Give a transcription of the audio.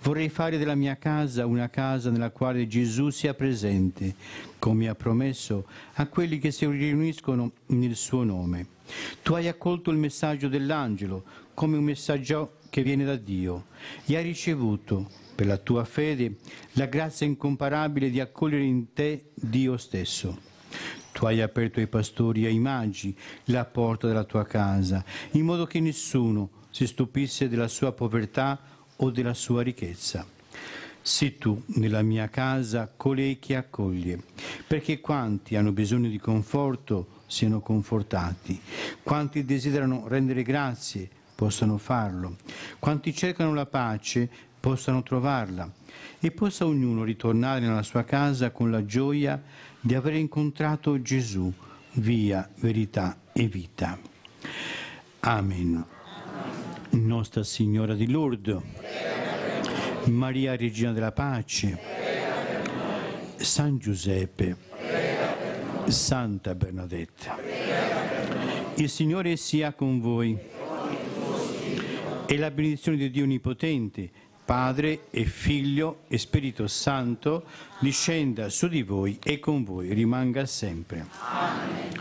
Vorrei fare della mia casa una casa nella quale Gesù sia presente, come ha promesso a quelli che si riuniscono nel suo nome. Tu hai accolto il messaggio dell'angelo come un messaggio che viene da Dio e hai ricevuto, per la tua fede, la grazia incomparabile di accogliere in te Dio stesso. Tu hai aperto ai pastori e ai magi la porta della tua casa, in modo che nessuno si stupisse della sua povertà o della sua ricchezza. Sii tu nella mia casa colei che accoglie, perché quanti hanno bisogno di conforto siano confortati, quanti desiderano rendere grazie possano farlo, quanti cercano la pace possano trovarla e possa ognuno ritornare nella sua casa con la gioia di aver incontrato Gesù, via, verità e vita. Amen. Nostra Signora di Lourdes, Maria Regina della Pace, San Giuseppe, Santa Bernadetta. Il Signore sia con voi e la benedizione di Dio Onnipotente, Padre e Figlio e Spirito Santo, discenda su di voi e con voi rimanga sempre. Amen.